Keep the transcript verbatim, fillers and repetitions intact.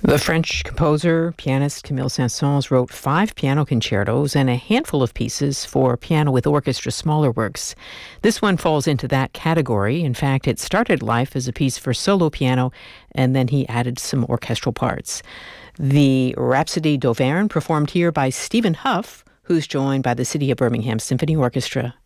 The French composer, pianist Camille Saint-Saëns wrote five piano concertos and a handful of pieces for piano with orchestra smaller works. This one falls into that category. In fact, it started life as a piece for solo piano, and then he added some orchestral parts. The Rhapsody d'Auvergne, performed here by Stephen Huff, who's joined by the City of Birmingham Symphony Orchestra.